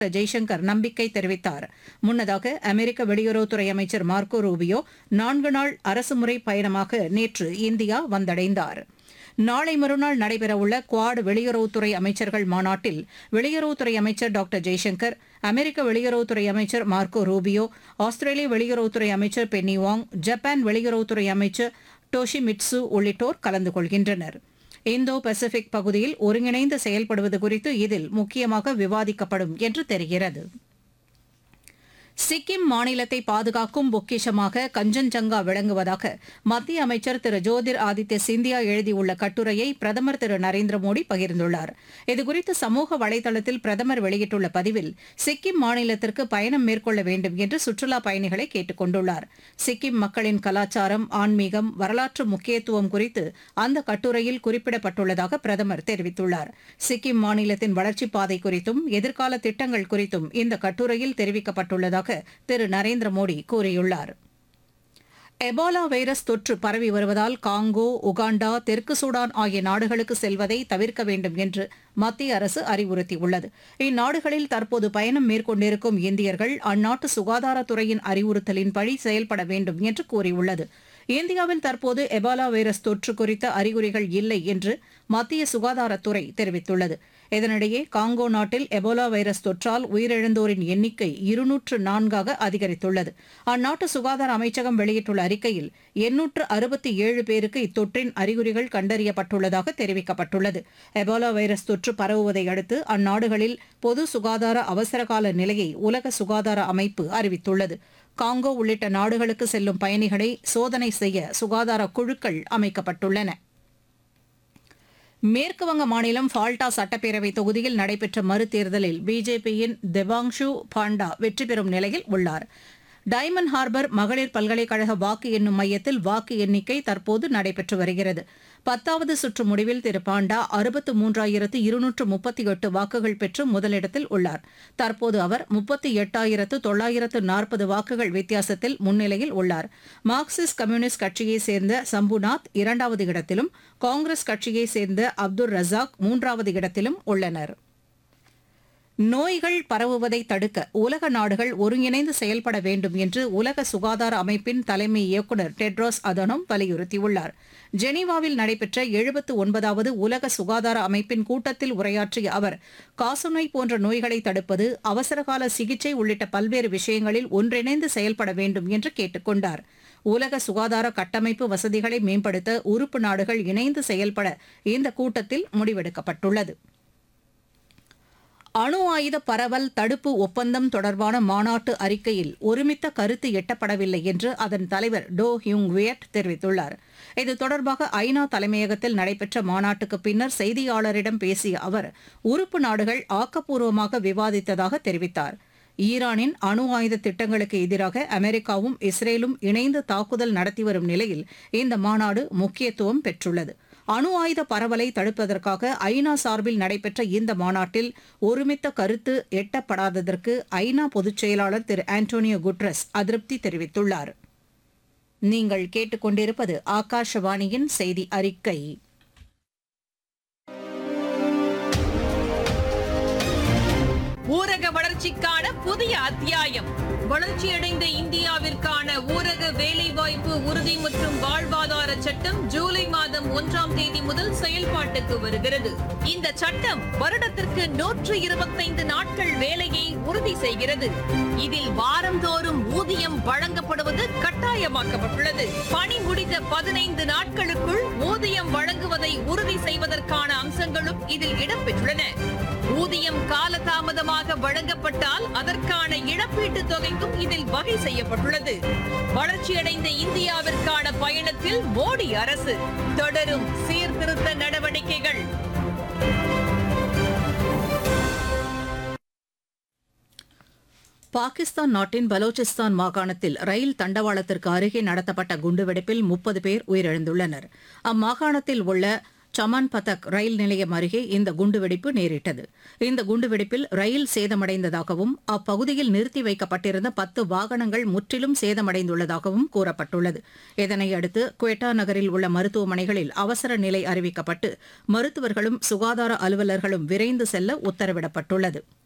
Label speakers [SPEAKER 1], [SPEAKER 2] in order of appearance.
[SPEAKER 1] ஜெய்சங்கர் நம்பிக்கை தெரிவித்தார். முன்னதாக அமெரிக்க வெளியுறவுத்துறை அமைச்சர் மார்க்கோ ரூபியோ 4 நாள் அரசுமுறை பயணமாக நேற்று இந்தியா வந்தடைந்தார். நாளை மறுநாள் நடைபெறவுள்ள குவாட் வெளியுறவுத்துறை அமைச்சர்கள் மாநாட்டில் வெளியுறவுத்துறை அமைச்சர் டாக்டர் ஜெய்சங்கர், அமெரிக்க வெளியுறவுத்துறை அமைச்சர் மார்க்கோ ரூபியோ, ஆஸ்திரேலிய வெளியுறவுத்துறை அமைச்சர் பென்னி வாங், ஜப்பான் வெளியுறவுத்துறை அமைச்சர் டோஷிமிட்சு உள்ளிட்டோர் கலந்து கொள்கின்றனர். இந்தோ பசிபிக் பகுதியில் ஒருங்கிணைந்து செயல்படுவது குறித்து இதில் முக்கியமாக விவாதிக்கப்படும் என்று தெரிகிறது. சிக்கிம் மாநிலத்தை பாதுகாக்கும் பொக்கிஷமாக கஞ்சன்ஜங்கா விளங்குவதாக மத்திய அமைச்சர் திரு ஜோதிர் ஆதித்ய சிந்தியா எழுதியுள்ள கட்டுரையை பிரதமர் திரு நரேந்திர மோடி பகிர்ந்துள்ளார். இதுகுறித்து சமூக வலைதளத்தில் பிரதமர் வெளியிட்டுள்ள பதிவில் சிக்கிம் மாநிலத்திற்கு பயணம் மேற்கொள்ள வேண்டும் என்று சுற்றுலாப் பயணிகளை கேட்டுக் கொண்டுள்ளார். சிக்கிம் மக்களின் கலாச்சாரம், ஆன்மீகம், வரலாற்று முக்கியத்துவம் குறித்து அந்த கட்டுரையில் குறிப்பிடப்பட்டுள்ளதாக பிரதமர் தெரிவித்துள்ளார். சிக்கிம் மாநிலத்தின் வளர்ச்சிப் பாதை குறித்தும் எதிர்கால திட்டங்கள் குறித்தும் இந்த கட்டுரையில் தெரிவிக்கப்பட்டுள்ளதாக திரு நரேந்திர மோடி கூறியுள்ளார். எபோலா வைரஸ் தொற்று பரவி வருவதால் காங்கோ, உகாண்டா, தெற்கு சூடான் ஆகிய நாடுகளுக்கு செல்வதை தவிர்க்க வேண்டும் என்று மத்திய அரசு அறிவுறுத்தியுள்ளது. இந்நாடுகளில் தற்போது பயணம் மேற்கொண்டிருக்கும் இந்தியர்கள் அந்நாட்டு சுகாதாரத்துறையின் அறிவுறுத்தலின்படி செயல்பட வேண்டும் என்று கூறியுள்ளது. இந்தியாவில் தற்போது எபோலா வைரஸ் தொற்று குறித்த அறிகுறிகள் இல்லை என்று மத்திய சுகாதாரத்துறை தெரிவித்துள்ளது. இதனிடையே காங்கோ நாட்டில் எபோலா வைரஸ் தொற்றால் உயிரிழந்தோரின் எண்ணிக்கை 204 அதிகரித்துள்ளது. அந்நாட்டு சுகாதார அமைச்சகம் வெளியிட்டுள்ள அறிக்கையில் 867 பேருக்கு இத்தொற்றின் அறிகுறிகள் கண்டறியப்பட்டுள்ளதாக தெரிவிக்கப்பட்டுள்ளது. எபோலா வைரஸ் தொற்று பரவுவதை அடுத்து அந்நாடுகளில் பொது சுகாதார அவசரகால நிலையை உலக சுகாதார அமைப்பு அறிவித்துள்ளது. காங்கோ உள்ளிட்ட நாடுகளுக்கு செல்லும் பயணிகளை சோதனை செய்ய சுகாதார குழுக்கள் அமைக்கப்பட்டுள்ளன. மேற்குவங்க மாநிலம் ஃபால்டா சட்டப்பேரவை தொகுதியில் நடைபெற்ற மறுதேர்தலில் பிஜேபியின் தேவாங்ஷு பாண்டா வெற்றி பெறும் நிலையில் உள்ளார். டைமண்ட் ஹார்பர் மகளிர் பல்கலைக்கழக வாக்கு எண்ணும் மையத்தில் வாக்கு எண்ணிக்கை தற்போது நடைபெற்று வருகிறது. 10வது சுற்று முடிவில் திரு பாண்டா 63,238 வாக்குகள் பெற்று முதலிடத்தில் உள்ளார். தற்போது அவர் 38,940 வாக்குகள் வித்தியாசத்தில் முன்னிலையில் உள்ளார். மார்க்சிஸ்ட் கம்யூனிஸ்ட் கட்சியைச் சேர்ந்த சம்புநாத் 2வது இடத்திலும், காங்கிரஸ் கட்சியைச் சேர்ந்த அப்துல் ரசாக் 3வது இடத்திலும் உள்ளனர். நோய்கள் பரவுவதை தடுக்க உலக நாடுகள் ஒருங்கிணைந்து செயல்பட வேண்டும் என்று உலக சுகாதார அமைப்பின் தலைமை இயக்குநர் டெட்ரோஸ் அதனோம் வலியுறுத்தியுள்ளார். ஜெனீவாவில் நடைபெற்ற 79வது உலக சுகாதார அமைப்பின் கூட்டத்தில் உரையாற்றிய அவர், காசநோய் போன்ற நோய்களை தடுப்பது, அவசரகால சிகிச்சை உள்ளிட்ட பல்வேறு விஷயங்களில் ஒன்றிணைந்து செயல்பட வேண்டும் என்று கேட்டுக் கொண்டார். உலக சுகாதார கட்டமைப்பு வசதிகளை மேம்படுத்த உறுப்பு நாடுகள் இணைந்து செயல்பட இந்த கூட்டத்தில் முடிவெடுக்கப்பட்டுள்ளது. அணு ஆயுத பரவல் தடுப்பு ஒப்பந்தம் தொடர்பான மாநாட்டு அறிக்கையில் ஒருமித்த கருத்து எட்டப்படவில்லை என்று அதன் தலைவர் டோ ஹியூங் வியட் தெரிவித்துள்ளார். இது தொடர்பாக ஐநா தலைமையகத்தில் நடைபெற்ற மாநாட்டுக்கு பின்னர் செய்தியாளரிடம் பேசிய அவர், உறுப்பு நாடுகள் ஆக்கப்பூர்வமாக விவாதித்ததாக தெரிவித்தார். ஈரானின் அணு ஆயுத திட்டங்களுக்கு எதிராக அமெரிக்காவும் இஸ்ரேலும் இணைந்து தாக்குதல் நடத்தி வரும் நிலையில் இந்த மாநாடு முக்கியத்துவம் பெற்றுள்ளது. அணு ஆயுத பரவலை தடுப்பதற்காக ஐநா சார்பில் நடைபெற்ற இந்த மாநாட்டில் ஒருமித்த கருத்து எட்டப்படாததற்கு ஐநா பொதுச் செயலாளர் திரு ஆண்டோனியோ குட்ரஸ் அதிருப்தி தெரிவித்துள்ளார். நீங்கள் கேட்டுக்கொண்டிருப்பது ஆகாஷவாணியின் செய்தி அறிக்கை.
[SPEAKER 2] ஊரக வளர்ச்சிக்கான புதிய அத்தியாயம். வளர்ச்சியடைந்த இந்தியாவிற்கான ஊரக வேலைவாய்ப்பு உறுதி மற்றும் வாழ்வாதார சட்டம் ஜூலை மாதம் 1ஆம் தேதி முதல் செயல்பாட்டுக்கு வருகிறது. இந்த சட்டம் வருடத்திற்கு 125 நாட்கள் வேலையை உறுதி செய்கிறது. இதில் வாரந்தோறும் ஊதியம் வழங்கப்படுவது கட்டாயமாக்கப்பட்டுள்ளது. பணி முடிந்த 15 நாட்களுக்குள் ஊதியம் வழங்குவதை உறுதி செய்வதற்கான அம்சங்களும் இதில் இடம்பெற்றுள்ளன. ஊதியம் காலதாமதமாக வழங்கப்பட்டால் அதற்கான இழப்பீட்டுத் தொகைக்கும் இதில் வகை செய்யப்பட்டுள்ளது. வளர்ச்சியடைந்த இந்தியாவிற்கான பயணத்தில் மோடி அரசு தொடரும் சீர்திருத்த நடவடிக்கைகள்.
[SPEAKER 1] பாகிஸ்தான் நாட்டின் பலோச்சிஸ்தான் மாகாணத்தில் ரயில் தண்டவாளத்திற்கு அருகே நடத்தப்பட்ட குண்டுவெடிப்பில் 30 பேர் உயிரிழந்துள்ளனர். அம்மாகாணத்தில் உள்ள சமான் பதக் ரயில் நிலையம் அருகே இந்த குண்டுவெடிப்பு நேரிட்டது. இந்த குண்டுவெடிப்பில் ரயில் சேதமடைந்ததாகவும் அப்பகுதியில் நிறுத்தி வைக்கப்பட்டிருந்த 10 வாகனங்கள் முற்றிலும் சேதமடைந்துள்ளதாகவும் கூறப்பட்டுள்ளது. இதனையடுத்து குவெட்டா நகரில் உள்ள மருத்துவமனைகளில் அவசர நிலை அறிவிக்கப்பட்டு மருத்துவர்களும் சுகாதார அலுவலர்களும் விரைந்து செல்ல உத்தரவிடப்பட்டுள்ளது.